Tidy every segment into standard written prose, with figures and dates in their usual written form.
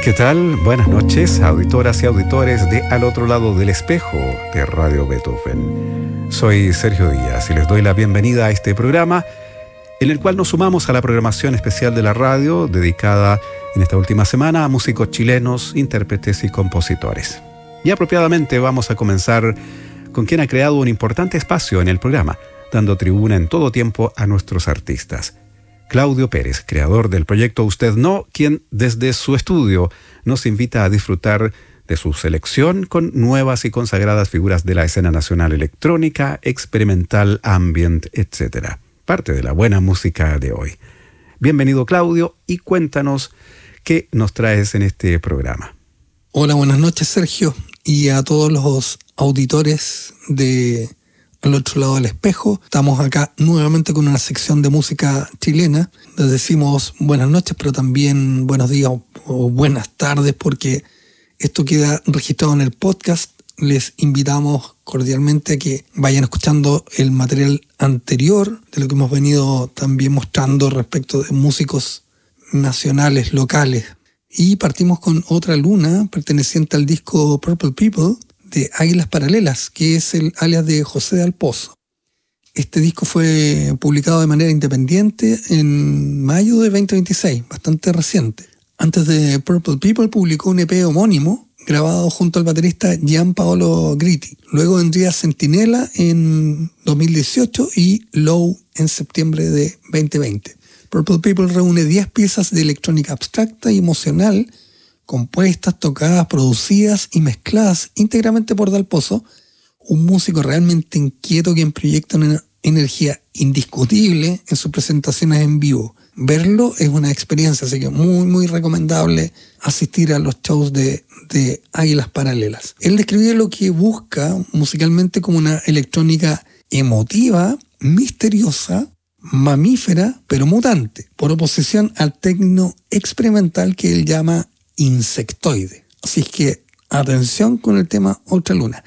¿Qué tal? Buenas noches, auditoras y auditores de Al Otro Lado del Espejo de Radio Beethoven. Soy Sergio Díaz y les doy la bienvenida a este programa en el cual nos sumamos a la programación especial de la radio dedicada en esta última semana a músicos chilenos, intérpretes y compositores. Y apropiadamente vamos a comenzar con quien ha creado un importante espacio en el programa, dando tribuna en todo tiempo a nuestros artistas. Claudio Pérez, creador del proyecto Usted No, quien desde su estudio nos invita a disfrutar de su selección con nuevas y consagradas figuras de la escena nacional electrónica, experimental, ambient, etc. Parte de la buena música de hoy. Bienvenido, Claudio, y cuéntanos qué nos traes en este programa. Hola, buenas noches, Sergio, y a todos los auditores de Al Otro Lado del Espejo. Estamos acá nuevamente con una sección de música chilena. Les decimos buenas noches, pero también buenos días o buenas tardes, porque esto queda registrado en el podcast. Les invitamos cordialmente a que vayan escuchando el material anterior de lo que hemos venido también mostrando respecto de músicos nacionales, locales. Y partimos con Otra Luna, perteneciente al disco Purple People, de Águilas Paralelas, que es el alias de José Dal Pozo. Este disco fue publicado de manera independiente en mayo de 2026, bastante reciente. Antes de Purple People publicó un EP homónimo, grabado junto al baterista Gianpaolo Gritti. Luego vendría Centinela en 2018 y Low en septiembre de 2020. Purple People reúne 10 piezas de electrónica abstracta y emocional, compuestas, tocadas, producidas y mezcladas íntegramente por Dal Pozo, un músico realmente inquieto quien proyecta una energía indiscutible en sus presentaciones en vivo. Verlo es una experiencia, así que muy recomendable asistir a los shows de Águilas Paralelas. Él describe lo que busca musicalmente como una electrónica emotiva, misteriosa, mamífera, pero mutante, por oposición al tecno experimental que él llama insectoide. Así es que atención con el tema Otra Luna.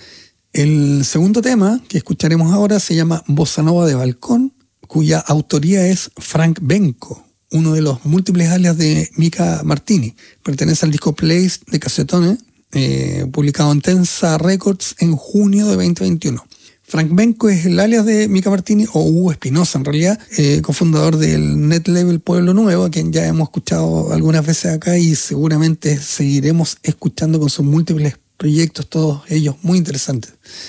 El segundo tema que escucharemos ahora se llama Bossa Nova de Balcón, cuya autoría es Frank Benko, uno de los múltiples alias de Mika Martini. Pertenece al disco Place de Cassetone, publicado en Tensa Records en junio de 2021. Frank Benko es el alias de Mika Martini, o Hugo Espinosa en realidad, cofundador del net label Pueblo Nuevo, a quien ya hemos escuchado algunas veces acá y seguramente seguiremos escuchando con sus múltiples proyectos, todos ellos muy interesantes.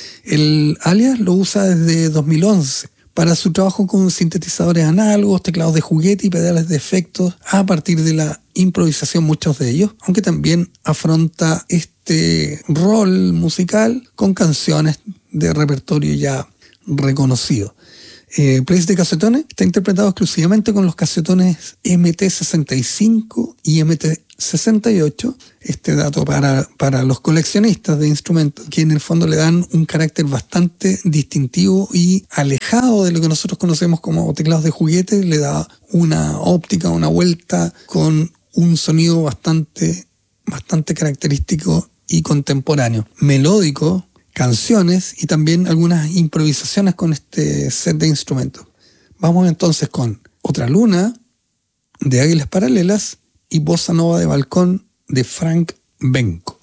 El alias lo usa desde 2011 para su trabajo con sintetizadores análogos, teclados de juguete y pedales de efectos a partir de la improvisación, muchos de ellos, aunque también afronta este rol musical con canciones de repertorio ya reconocido. Place de Cassetone está interpretado exclusivamente con los casetones MT65 y MT68. Este dato para los coleccionistas de instrumentos, que en el fondo le dan un carácter bastante distintivo y alejado de lo que nosotros conocemos como teclados de juguete. Le da una óptica, una vuelta con un sonido bastante característico y contemporáneo, melódico, canciones y también algunas improvisaciones con este set de instrumentos. Vamos entonces con Otra Luna de Águilas Paralelas y Bossa Nova de Balcón de Frank Benko.